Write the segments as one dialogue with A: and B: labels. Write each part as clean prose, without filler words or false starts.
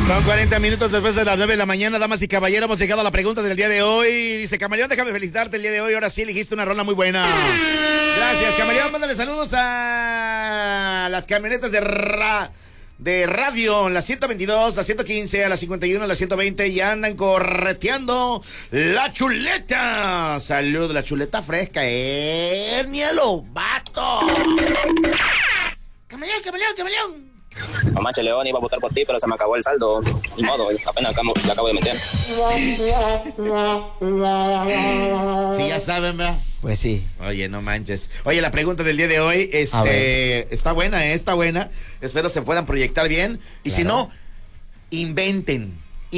A: Son 40 minutos después de las 9 de la mañana, damas y caballeros. Hemos llegado a la pregunta del día de hoy. Dice, Camaleón, déjame felicitarte el día de hoy. Ahora sí elegiste una rola muy buena. Gracias, Camaleón. Mándale saludos a las camionetas de radio, la 122, la 115, a la 51, a la 120. Y andan correteando la chuleta. Salud, la chuleta fresca. Nielo, vato. Camaleón, Camaleón, Camaleón.
B: No manches, León, iba a votar por ti, pero se me acabó el saldo. Ni modo, apenas la acabo de meter.
A: Sí, ya saben, ¿verdad?
C: Pues sí.
A: Oye, no manches. Oye, la pregunta del día de hoy, está buena, está buena. Espero se puedan proyectar bien. Y si no, inventen,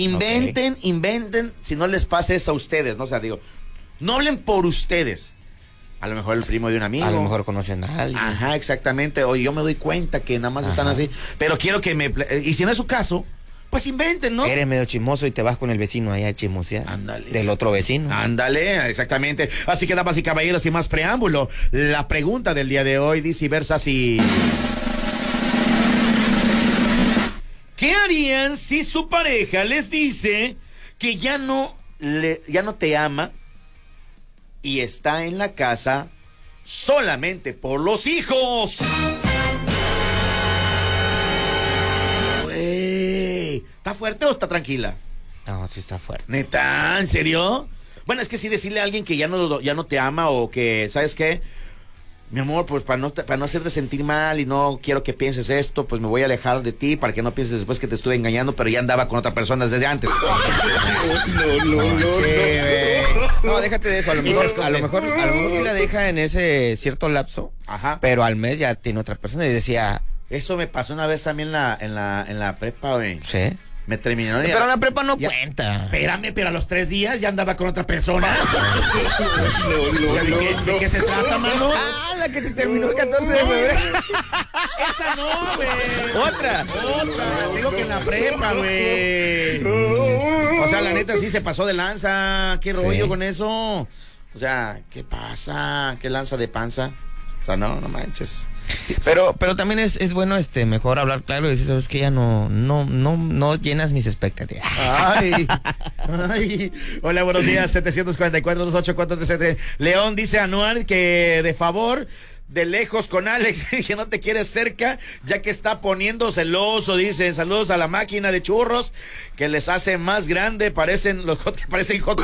A: si no les pasa eso a ustedes, ¿no? O sea, digo, no hablen por ustedes. A lo mejor el primo de un amigo.
C: A lo mejor conocen a alguien.
A: Ajá, exactamente. Oye, yo me doy cuenta que nada más están así. Pero quiero que me... Y si no es su caso, pues inventen, ¿no?
C: Eres medio chismoso y te vas con el vecino allá a chismosear.
A: Ándale.
C: Del otro vecino.
A: Ándale, exactamente. Así que, damas y caballeros, sin más preámbulo, la pregunta del día de hoy dice y versa así. ¿Qué harían si su pareja les dice que ya no te ama y está en la casa solamente por los hijos? Güey, ¿está fuerte o está tranquila?
C: No, sí está fuerte.
A: ¿Neta? ¿En serio? Bueno, es que sí decirle a alguien que ya no te ama o que, ¿sabes qué? Mi amor, pues para no hacerte sentir mal y no quiero que pienses esto, pues me voy a alejar de ti para que no pienses después que te estuve engañando, pero ya andaba con otra persona desde antes.
C: No, déjate de eso. A lo mejor sí la deja en ese cierto lapso.
A: Ajá.
C: Pero al mes ya tiene otra persona y decía...
A: Eso me pasó una vez también en la prepa, güey.
C: Sí.
A: Me terminaron.
C: Pero en la prepa no cuenta.
A: Espérame, pero a los 3 días ya andaba con otra persona. ¿De qué se trata, mano?
C: Ah, la que te terminó el 14 de febrero.
A: Esa no, güey.
C: Otra.
A: Digo que en la prepa, güey. O sea, la neta sí se pasó de lanza. ¿Qué rollo con eso? O sea, ¿qué pasa? ¿Qué lanza de panza? O sea, no manches. Sí,
C: pero también es bueno mejor hablar claro y decir, sabes que ya no llenas mis expectativas.
A: Ay. Hola, buenos días, 744-284-37. León dice a Anuar que de favor, de lejos con Alex, que no te quieres cerca, ya que está poniendo celoso, dice. Saludos a la máquina de churros, que les hace más grande, parecen hot cakes.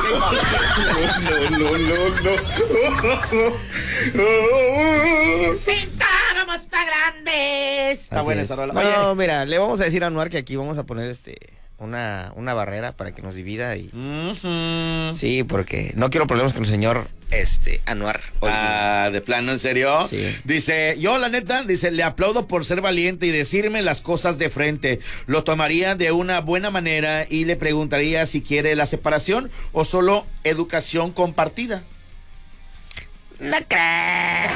D: Pintábamos para grandes.
A: Está buena esa rola.
C: No, mira, le vamos a decir a Anuar que aquí vamos a poner una barrera para que nos divida y sí, porque no quiero problemas con el señor Anuar.
A: De plano, ¿en serio?
C: Sí.
A: Dice, yo la neta, le aplaudo por ser valiente y decirme las cosas de frente. Lo tomaría de una buena manera y le preguntaría si quiere la separación o solo educación compartida.
C: No creo.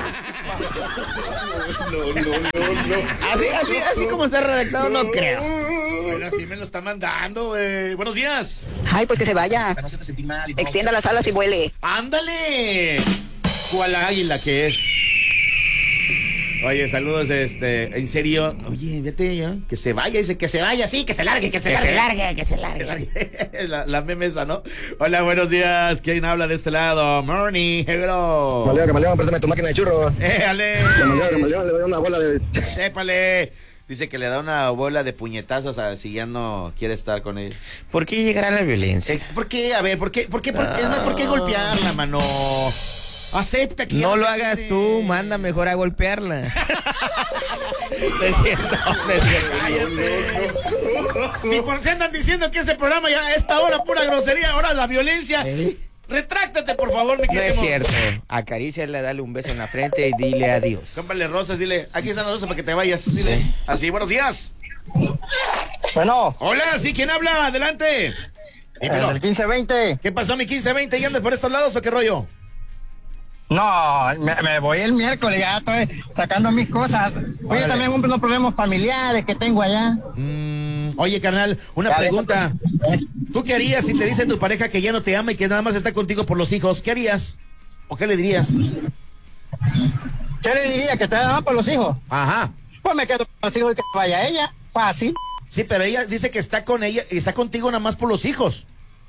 C: Así como está redactado, no creo.
A: Bueno, así me lo está mandando. Buenos días.
D: Ay, pues que se vaya.
A: Para no hacerte sentir mal y no.
D: Extienda las alas y vuele.
A: ¡Ándale! ¿Cuál águila que es? Oye, saludos, en serio. Oye, vete ya. Que se vaya, dice que se vaya, sí, que se largue, que se largue. La meme esa, ¿no? Hola, buenos días. ¿Quién habla de este lado? Morning, hello.
E: Camaleón, préstame tu máquina de churro.
A: Ale.
E: Camaleón, le doy una bola de...
A: Sépale. Dice que le da una bola de puñetazos a si ya no quiere estar con él.
C: ¿Por qué llegará a la violencia?
A: ¿Por qué? A ver, ¿por qué? Es más, ¿por qué golpearla, mano? Acepta que...
C: No lo hagas tú, manda mejor a golpearla.
A: Es cierto. Si por si andan diciendo que este programa ya a esta hora pura grosería, ahora la violencia... Retráctate, por favor, mi
C: querido. No es cierto. Acaríciale, dale un beso en la frente y dile adiós.
A: Cómprale rosas, dile, aquí están las rosas para que te vayas. Dile. Sí. Así, buenos días.
E: Bueno.
A: Hola, ¿sí? ¿Quién habla? Adelante.
E: El 1520.
A: ¿Qué pasó, mi 1520? ¿Y andas por estos lados o qué rollo?
E: No, me voy el miércoles, ya estoy sacando mis cosas. Oye, también unos problemas familiares que tengo allá.
A: Oye, carnal, una pregunta. ¿Tú qué harías si te dice tu pareja que ya no te ama y que nada más está contigo por los hijos? ¿Qué harías? ¿O qué le dirías?
E: ¿Qué le diría? ¿Que te ama por los hijos?
A: Ajá.
E: Pues me quedo con los hijos y que vaya ella. Fácil.
A: Sí, pero ella dice que está con ella y está contigo nada más por los hijos.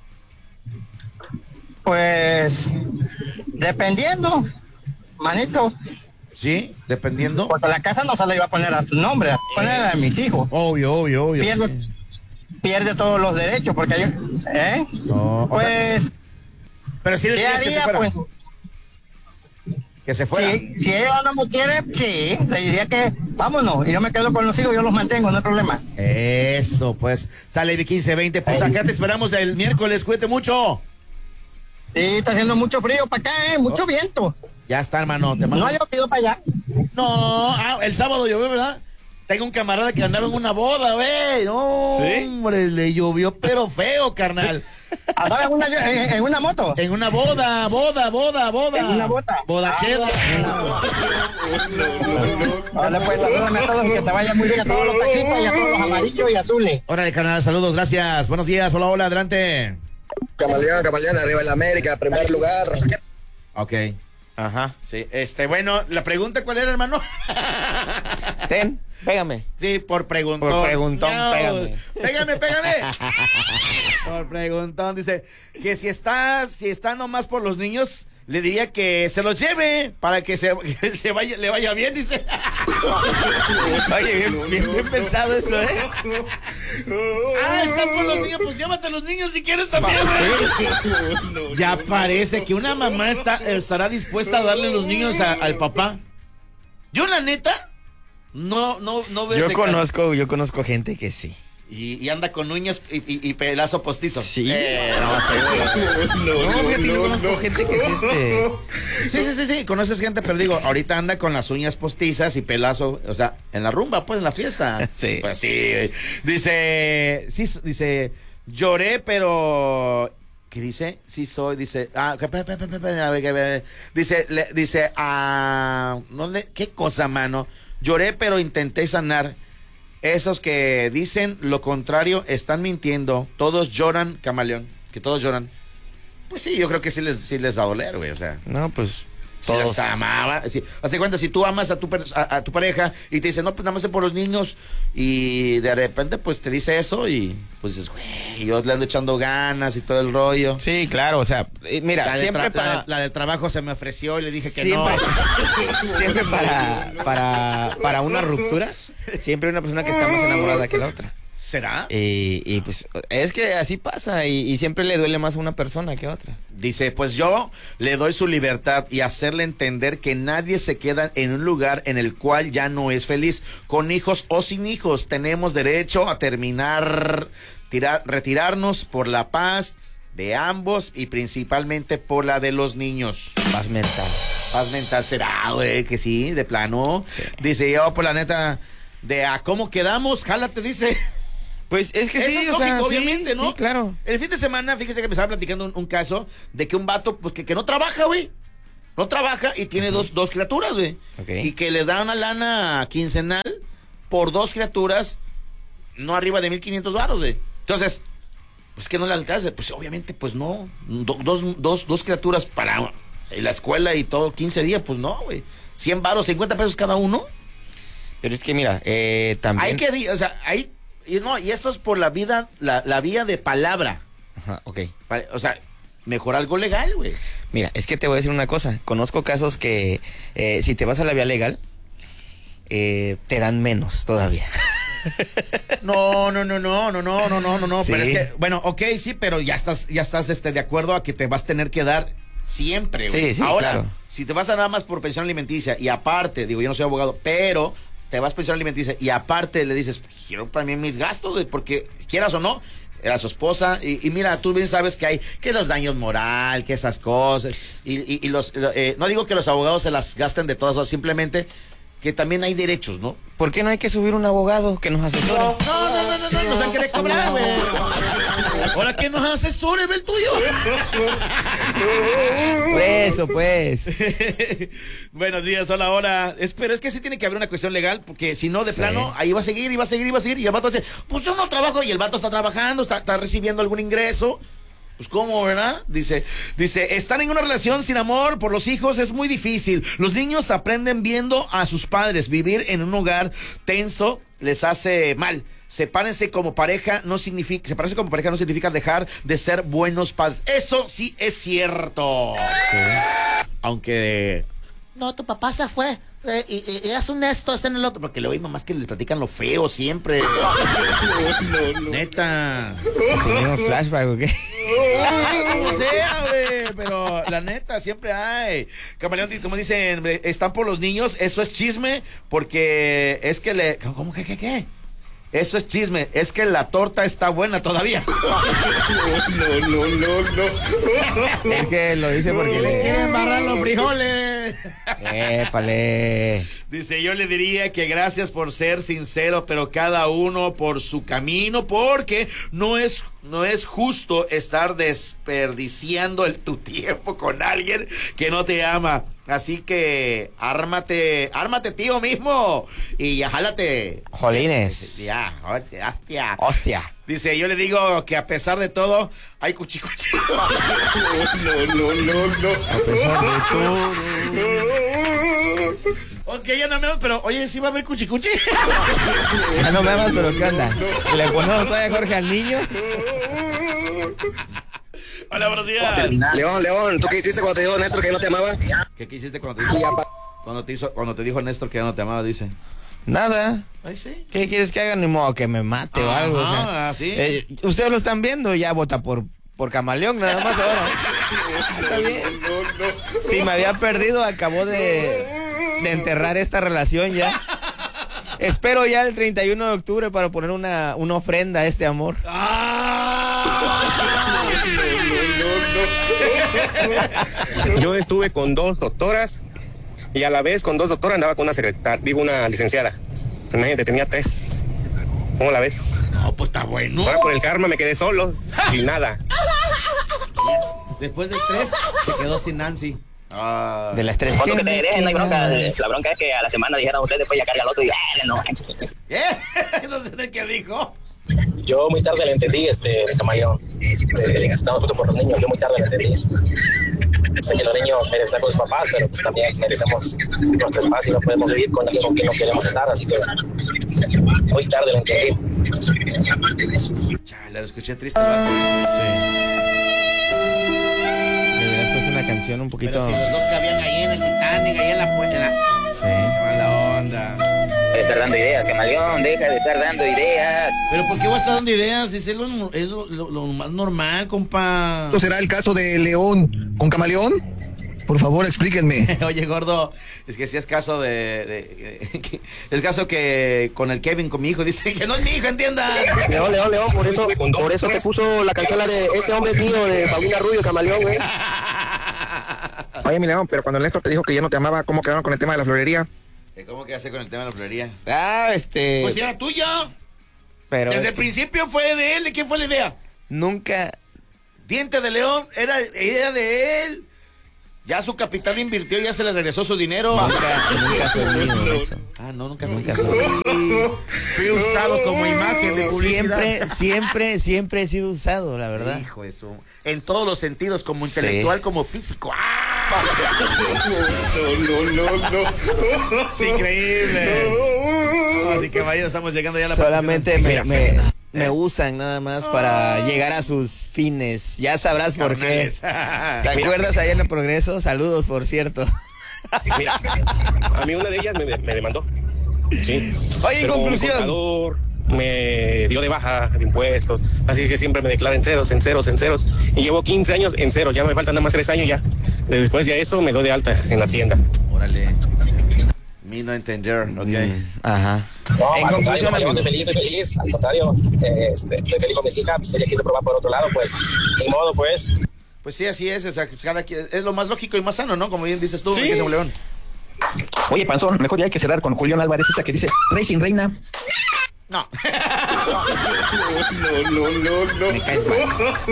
E: Pues, dependiendo, manito.
A: Sí, dependiendo.
E: Porque la casa no se la iba a poner a tu nombre, a poner a mis hijos.
A: Obvio.
E: Pierde todos los derechos, porque yo,
A: No,
E: pues,
A: pero sí le
E: ¿qué
A: dirías que se
E: haría?
A: fuera.
E: Pues,
A: Que se fuera.
E: si ella no me quiere, sí, le diría que vámonos, y yo me quedo con los hijos, yo los mantengo, no hay problema.
A: Eso, pues. Sale de 15-20. Pues acá te esperamos el miércoles. Cuídate mucho.
E: Sí, está haciendo mucho frío para acá, mucho viento.
A: Ya está, hermano. Te mando.
E: No ha llovido para allá.
A: No, el sábado llovió, ¿verdad? Tengo un camarada que andaba en una boda, güey. No,
C: ¿Sí?
A: hombre, le llovió, pero feo, carnal.
E: Andaba en una moto.
A: En una boda.
E: ¿En una bota?
A: Bodacheda.
E: Vale, pues salúdame a todos y que te vaya muy bien a todos los taxistas y a todos los amarillos y azules.
A: Órale, carnal, saludos, gracias. Buenos días, hola, adelante.
B: Camaleón, arriba en la América, primer lugar.
A: Ok. Ajá, sí. Bueno, la pregunta, ¿cuál era, hermano?
C: Pégame.
A: Sí, por preguntón.
C: Por preguntón, pégame.
A: Pégame. Por preguntón, dice que si está nomás por los niños, le diría que se los lleve para que le vaya bien, dice.
C: Oye, bien pensado eso, ¿eh?
A: Están por los niños, pues llévate a los niños si quieres también, güey. Ya parece que una mamá estará dispuesta a darle los niños al papá. Yo, la neta, no veo
C: Yo
A: ese
C: conozco gente que sí.
A: y anda con uñas y pelazo postizo.
C: Sí.
A: No sé.
C: Yo conozco gente que sí,
A: Sí, conoces gente, pero digo, ahorita anda con las uñas postizas y pelazo, o sea, en la rumba, pues, en la fiesta.
C: Sí.
A: Pues sí. Dice, lloré, pero... ¿Qué dice? Sí soy, dice... a ver. Dice, ¿qué cosa, mano? Lloré, pero intenté sanar. Esos que dicen lo contrario están mintiendo. Todos lloran, camaleón. Que todos lloran. Pues sí, yo creo que sí les da doler, güey. O sea,
C: No, pues
A: si los amaba. Hace cuenta, si tú amas a tu pareja y te dice, no, pues nada más es por los niños. Y de repente, pues te dice eso y pues dices, güey, yo le ando echando ganas y todo el rollo.
C: Sí, claro, o sea, mira, siempre
A: la del trabajo se me ofreció y le dije que
C: siempre,
A: no.
C: Siempre para una ruptura, siempre hay una persona que está más enamorada que la otra.
A: ¿Será?
C: Y pues es que así pasa y siempre le duele más a una persona que a otra.
A: Dice, pues yo le doy su libertad y hacerle entender que nadie se queda en un lugar en el cual ya no es feliz. Con hijos o sin hijos, tenemos derecho a retirarnos por la paz de ambos y principalmente por la de los niños.
C: Paz mental.
A: Paz mental será, güey, que sí, de plano.
C: Sí.
A: Dice, yo por la neta, de a cómo quedamos, jálate, dice.
C: Pues es que
A: Eso
C: sí,
A: es
C: o sea,
A: lógico,
C: sí,
A: obviamente, ¿no?
C: Sí, claro.
A: El fin de semana, fíjese que me estaba platicando un caso de que un vato, pues que no trabaja, güey. No trabaja y tiene dos criaturas, güey.
C: Okay.
A: Y que le da una lana quincenal por 2 criaturas, no arriba de 1,500 varos, güey. Entonces, pues que no le alcanza. Pues obviamente, pues no. Dos criaturas para la escuela y todo, 15 días, pues no, güey. 100 varos, 50 pesos cada uno.
C: Pero es que mira, también...
A: Hay que, o sea, y esto es por la vía de palabra.
C: Ajá, ok.
A: O sea, mejor algo legal, güey.
C: Mira, es que te voy a decir una cosa. Conozco casos que si te vas a la vía legal, te dan menos todavía.
A: No.
C: Sí.
A: Pero es que, bueno, ok, sí, pero ya estás de acuerdo a que te vas a tener que dar siempre, güey.
C: Sí,
A: Ahora,
C: claro.
A: si te vas a nada más por pensión alimenticia y aparte, digo, yo no soy abogado, pero te vas a pensión alimenticia y aparte le dices, quiero para mí mis gastos, güey, porque quieras o no, era su esposa y mira, tú bien sabes que hay que los daños moral, que esas cosas y no digo que los abogados se las gasten de todas, simplemente que también hay derechos, ¿no?
C: ¿Por qué no hay que subir un abogado que nos asesore?
A: No, nos han querido cobrar, güey. Ahora que nos asesore, ve el tuyo.
C: Eso, pues.
A: Buenos días, hola. Pero es que sí tiene que haber una cuestión legal, porque si no, de plano, ahí va a seguir. Y el vato dice, pues yo no trabajo, y el vato está trabajando, está recibiendo algún ingreso. Pues cómo, ¿verdad? Dice, estar en una relación sin amor por los hijos es muy difícil. Los niños aprenden viendo a sus padres. Vivir en un hogar tenso les hace mal. separarse como pareja no significa dejar de ser buenos padres. Eso sí es cierto. Sí. Aunque no, tu papá se fue y es un esto, es en el otro, porque luego hay mamás que le platican lo feo siempre. No. Neta.
C: ¿Tenemos flashback o qué?
A: No sea, güey, pero la neta siempre hay. Camaleón, como dicen, están por los niños, eso es chisme, porque es que ¿cómo que qué? Eso es chisme, es que la torta está buena todavía. No.
C: Es que lo dice porque
A: le quieren barrar los frijoles.
C: Épale.
A: Dice, yo le diría que gracias por ser sincero, pero cada uno por su camino, porque no es justo estar desperdiciando tu tiempo con alguien que no te ama. Así que ármate tío mismo y ya jálate.
C: Jolines.
A: Ya, hostia.
C: Hostia.
A: Dice, yo le digo que a pesar de todo, hay cuchicuchi. No.
C: A pesar de todo.
A: Ok, ya no me amas, pero oye, ¿sí va a haber cuchicuchi?
C: Ya no me amas, pero ¿qué onda? ¿Le ponemos todavía Jorge al niño?
A: Hola, buenos días.
F: León, ¿tú qué hiciste cuando te dijo Néstor que no te amaba?
A: ¿Qué hiciste cuando te dijo Néstor que ya no te amaba, dice?
C: Nada.
A: Ay, sí.
C: ¿Qué quieres que haga? Ni modo que me mate o algo. O sea,
A: sí.
C: Ustedes lo están viendo, ya vota por Camaleón, nada más ahora. Está bien. No. Si me había perdido, acabó de enterrar esta relación ya. Espero ya el 31 de octubre para poner una ofrenda a este amor.
F: Yo estuve con 2 doctoras y a la vez con 2 doctoras andaba con una licenciada. Imagínate, tenía 3. ¿Cómo la ves?
A: No, pues está bueno.
F: Ahora por el karma me quedé solo, sin nada.
A: Después de 3, se quedó sin Nancy.
C: De las 3.
B: Cuando que te dejen, no hay bronca. La bronca es que a la semana dijeron ustedes, después ya carga el otro y no.
A: No sé qué dijo.
B: Yo muy tarde le entendí, Camaleón. Estamos juntos por los niños, yo muy tarde le entendí. Sé que los niños merecen estar con sus papás, pero pues también merecemos nuestro espacio y no podemos vivir con alguien con quien no queremos estar, así que muy tarde lo entendí.
A: Chale, lo escuché triste el vato.
C: Sí. Le hubieras puesto una canción un poquito.
A: Pero si los dos cabían ahí en el Titanic, ahí en la puerta.
C: Sí.
A: Qué mala onda.
B: De estar dando ideas, Camaleón, deja de estar dando ideas.
A: Pero ¿por qué voy a estar dando ideas? Es lo más normal, compa.
G: ¿Esto será el caso de León con Camaleón? Por favor, explíquenme.
A: Oye, gordo, es que si es caso es caso que con el Kevin, con mi hijo, dice que no es mi hijo, entienda.
F: León, por eso te puso la canción de Ese hombre es mío, de Paulina Rubio, Camaleón, güey.
G: Oye, mi León, pero cuando Néstor te dijo que ya no te amaba, ¿cómo quedaron con el tema de la florería?
A: ¿Cómo quedaste con el tema de la florería?
C: Pues
A: si era tuya.
C: Pero
A: desde el principio fue de él. ¿De quién fue la idea?
C: Nunca.
A: Diente de León era idea de él. Ya su capital invirtió, ya se le regresó su dinero.
C: Nunca fue mío eso.
A: Nunca fui usado como imagen de publicidad.
C: Siempre he sido usado, la verdad.
A: Hijo de eso. En todos los sentidos, como intelectual, como físico. No. Es increíble. Así que vaya, estamos llegando ya a la
C: solamente me usan nada más para llegar a sus fines. Ya sabrás por qué. ¿Te acuerdas ahí en el Progreso? Saludos, por cierto.
F: Mira, a mí una de ellas me demandó. Sí.
C: Oye, en conclusión.
F: El contador me dio de baja de impuestos, así que siempre me declara en ceros. Y llevo 15 años en ceros, ya me faltan nada más 3 años ya. Después de eso me doy de alta en la hacienda.
A: Órale. Me no entender, ok.
C: Ajá.
B: No, en conclusión, estoy feliz. Al contrario, estoy feliz con mis hijas. Ella quiso probar por otro lado, pues, ni modo, pues.
A: Pues sí, así es. O sea, cada quien, es lo más lógico y más sano, ¿no? Como bien dices tú,
F: sí.
A: León.
H: Oye, Panzón, mejor ya hay que cerrar con Julián Álvarez, esa que dice Rey sin reina.
A: No.
C: Me caes mal.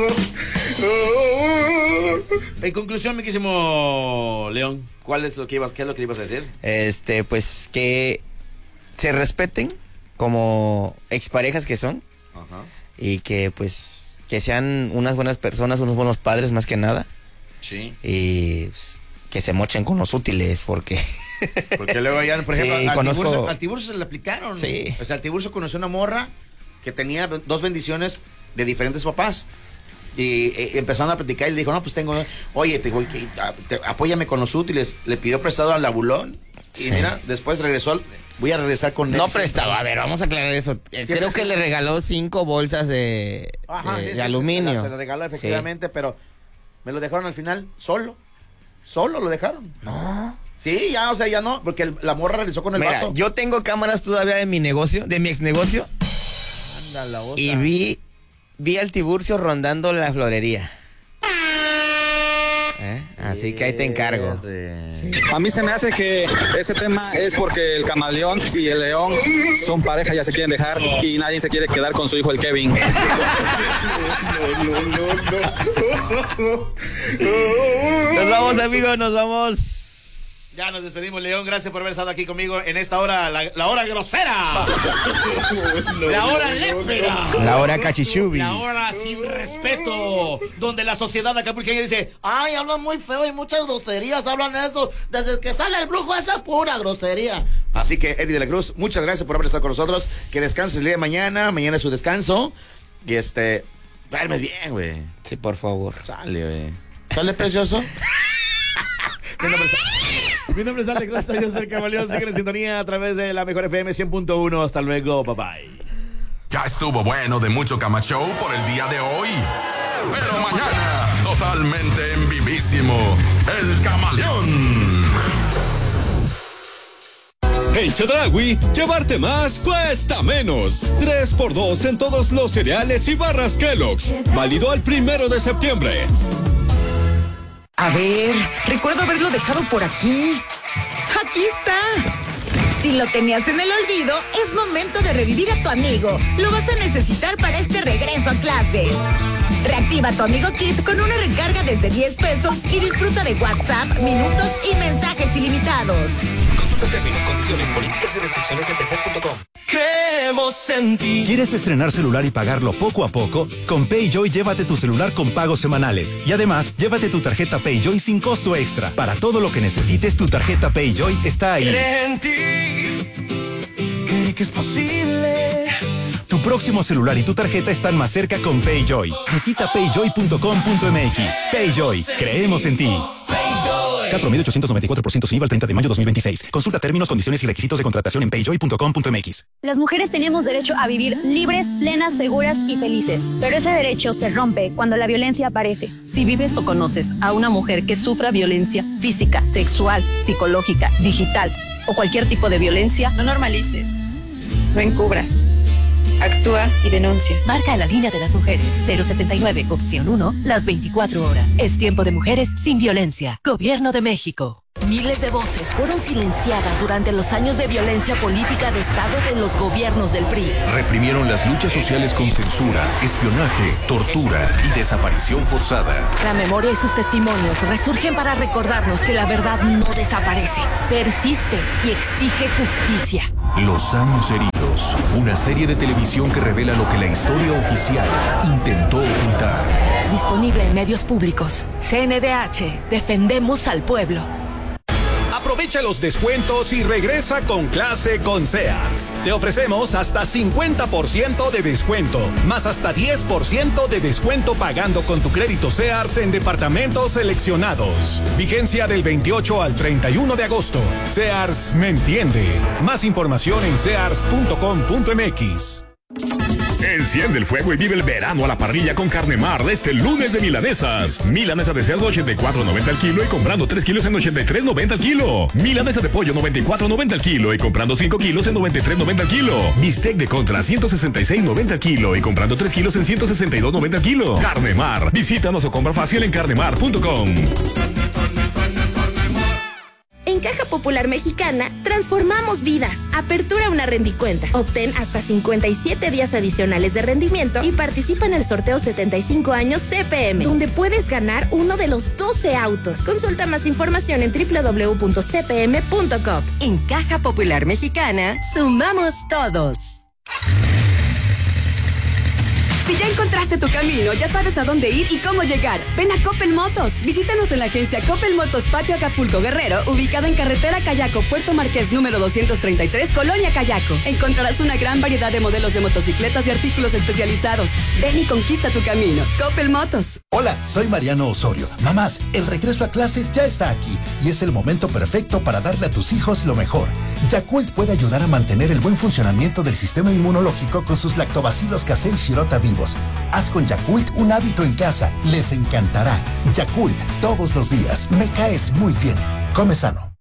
A: En conclusión, mi quísimo León, ¿qué es lo que ibas a decir?
C: Pues que se respeten como exparejas que son.
A: Ajá.
C: Y que pues que sean unas buenas personas, unos buenos padres más que nada.
A: Sí.
C: Y pues, que se mochen con los útiles, porque
A: luego ya, por ejemplo,
C: sí,
A: al Tiburcio se le aplicaron.
C: Sí.
A: O sea, el Tiburcio conoció una morra que tenía 2 bendiciones de diferentes papás. Y empezaron a platicar y le dijo, no, pues tengo, oye, apóyame con los útiles. Le pidió prestado al abulón. Sí. Y mira, después regresó, voy a regresar con él.
C: No prestaba, a ver, vamos a aclarar eso. Creo que le regaló 5 bolsas de aluminio.
A: Se le regaló efectivamente, pero me lo dejaron al final solo lo dejaron.
C: No.
A: Sí, ya, o sea, ya no, porque la morra realizó con el vato.
C: Yo tengo cámaras todavía de mi negocio, de mi ex negocio.
A: Anda, la otra.
C: Y vi al Tiburcio rondando la florería. Así que ahí te encargo.
I: Sí. A mí se me hace que ese tema es porque el camaleón y el león son pareja, ya se quieren dejar y nadie se quiere quedar con su hijo el Kevin.
C: Nos vamos, amigos, nos vamos.
A: Ya nos despedimos, León. Gracias por haber estado aquí conmigo en esta hora, la hora grosera. La hora lépera.
C: La hora cachichubi.
A: La hora sin respeto. Donde la sociedad acapulqueña dice, ay, hablan muy feo y muchas groserías, hablan eso. Desde que sale el brujo, esa es pura grosería. Así que, Eddie de la Cruz, muchas gracias por haber estado con nosotros. Que descanses el día de mañana. Mañana es su descanso. Y duerme bien, güey.
C: Sí, por favor.
A: Sale, güey. ¿Sale precioso? Mi nombre es Alex Costa, yo soy el Camaleón. Sigan en sintonía a través de la Mejor FM 100.1. Hasta luego, bye bye.
J: Ya estuvo bueno de mucho Cama Show por el día de hoy. Pero mañana, totalmente en vivísimo, el Camaleón.
K: En Chedraui, llevarte más cuesta menos. 3x2 en todos los cereales y barras Kellogg's. Válido al 1 de septiembre.
L: A ver, recuerdo haberlo dejado por aquí. ¡Aquí está! Si lo tenías en el olvido, es momento de revivir a tu amigo. Lo vas a necesitar para este regreso a clases. Reactiva tu Amigo Kit con una recarga desde 10 pesos y disfruta de WhatsApp, minutos y mensajes ilimitados.
M: Consulta términos, condiciones, políticas y restricciones en Telcel.com.
K: Creemos en ti.
N: ¿Quieres estrenar celular y pagarlo poco a poco? Con PayJoy llévate tu celular con pagos semanales. Y además, llévate tu tarjeta PayJoy sin costo extra. Para todo lo que necesites, tu tarjeta PayJoy está ahí.
K: Cree en ti. Cree que es posible.
N: Tu próximo celular y tu tarjeta están más cerca con PayJoy. Visita payjoy.com.mx. PayJoy, creemos en ti. CAT promedio 894% sin IVA al 30 de mayo 2026. Consulta términos, condiciones y requisitos de contratación en payjoy.com.mx.
O: Las mujeres tenemos derecho a vivir libres, plenas, seguras y felices. Pero ese derecho se rompe cuando la violencia aparece.
P: Si vives o conoces a una mujer que sufra violencia física, sexual, psicológica, digital o cualquier tipo de violencia, no normalices, no encubras. Actúa y denuncia.
Q: Marca la línea de las mujeres 079, opción 1, las 24 horas. Es tiempo de mujeres sin violencia. Gobierno de México. Miles de voces fueron silenciadas durante los años de violencia política de Estado de los gobiernos del PRI.
R: Reprimieron las luchas sociales con censura, espionaje, tortura y desaparición forzada.
Q: La memoria y sus testimonios resurgen para recordarnos que la verdad no desaparece, persiste y exige justicia.
R: Los años heridos, una serie de televisión que revela lo que la historia oficial intentó ocultar.
Q: Disponible en medios públicos. CNDH, defendemos al pueblo.
K: Aprovecha los descuentos y regresa con clase con Sears. Te ofrecemos hasta 50% de descuento, más hasta 10% de descuento pagando con tu crédito Sears en departamentos seleccionados. Vigencia del 28 al 31 de agosto. Sears me entiende. Más información en sears.com.mx.
S: Enciende el fuego y vive el verano a la parrilla con Carnemar de este lunes de milanesas. Milanesa de cerdo 84.90 al kilo y comprando 3 kilos en 83.90 al kilo. Milanesa de pollo 94.90 al kilo y comprando 5 kilos en 93.90 al kilo. Bistec de contra 166.90 al kilo y comprando 3 kilos en 162.90 al kilo. Carnemar. Visítanos o compra fácil en carnemar.com.
T: En Caja Popular Mexicana, transformamos vidas. Apertura una rendicuenta. Obtén hasta 57 días adicionales de rendimiento y participa en el sorteo 75 años CPM, donde puedes ganar uno de los 12 autos. Consulta más información en www.cpm.com. En Caja Popular Mexicana, sumamos todos. Si ya
U: encontraste tu camino, ya sabes a dónde ir y cómo llegar. Ven a Coppel Motos. Visítanos en la agencia Coppel Motos Patio Acapulco Guerrero, ubicada en carretera Cayaco, Puerto Marqués número 233, Colonia Cayaco. Encontrarás una gran variedad de modelos de motocicletas y artículos especializados. Ven y conquista tu camino. Coppel Motos.
V: Hola, soy Mariano Osorio. Mamás, el regreso a clases ya está aquí y es el momento perfecto para darle a tus hijos lo mejor. Yakult puede ayudar a mantener el buen funcionamiento del sistema inmunológico con sus lactobacilos casei shirota vivos. Haz con Yakult un hábito en casa. Les encantará. Yakult, todos los días. Me caes muy bien. Come sano.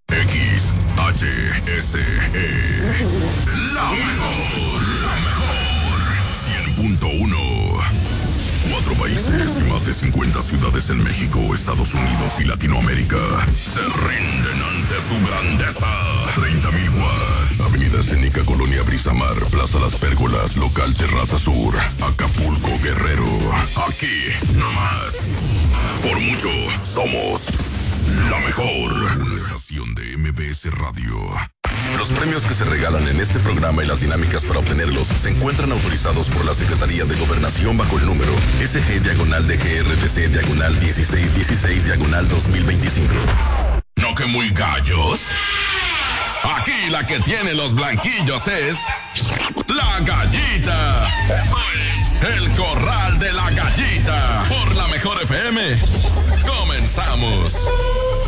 J: XHSE. La mejor. 100.1. 4 países y más de 50 ciudades en México, Estados Unidos y Latinoamérica se rinden ante su grandeza. 30,000 watts. Avenida Escénica, Colonia Brisamar, Plaza Las Pérgolas, Local Terraza Sur, Acapulco, Guerrero. Aquí, nomás. Por mucho, somos la mejor. Una estación de MBS Radio. Los premios que se regalan en este programa y las dinámicas para obtenerlos se encuentran autorizados por la Secretaría de Gobernación bajo el número SG-DGRTC-1616-2025. ¿No que muy gallos? Aquí la que tiene los blanquillos es la Gallita. El Corral de la Gallita. Por la Mejor FM. Comenzamos.